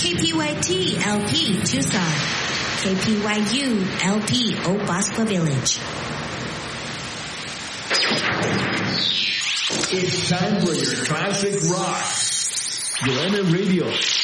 KPYT LP Tucson, KPYU LP Oak Bosqua Village. It's time for your classic rock. Galena Radio.